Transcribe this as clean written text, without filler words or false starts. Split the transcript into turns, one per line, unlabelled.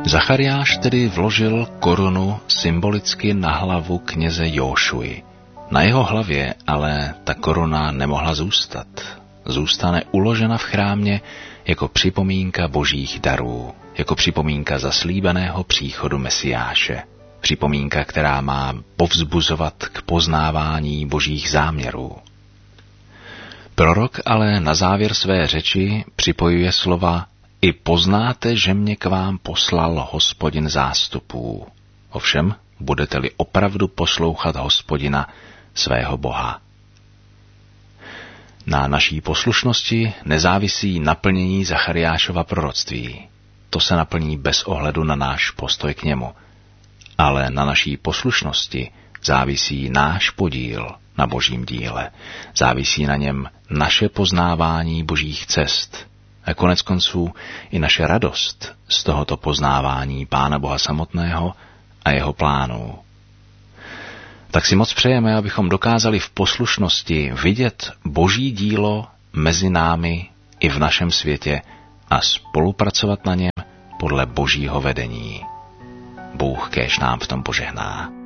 Zachariáš tedy vložil korunu symbolicky na hlavu kněze Jóšuji. Na jeho hlavě ale ta koruna nemohla zůstat. Zůstane uložena v chrámě jako připomínka božích darů, jako připomínka zaslíbeného příchodu Mesiáše. Připomínka, která má povzbuzovat k poznávání božích záměrů. Prorok ale na závěr své řeči připojuje slova: I poznáte, že mě k vám poslal Hospodin zástupů. Ovšem, budete-li opravdu poslouchat Hospodina, svého Boha. Na naší poslušnosti nezávisí naplnění Zachariášova proroctví. To se naplní bez ohledu na náš postoj k němu. Ale na naší poslušnosti závisí náš podíl na božím díle. Závisí na něm naše poznávání božích cest. A koneckonců i naše radost z tohoto poznávání Pána Boha samotného a jeho plánů. Tak si moc přejeme, abychom dokázali v poslušnosti vidět boží dílo mezi námi i v našem světě a spolupracovat na něm podle božího vedení. Bůh kéž nám v tom požehná.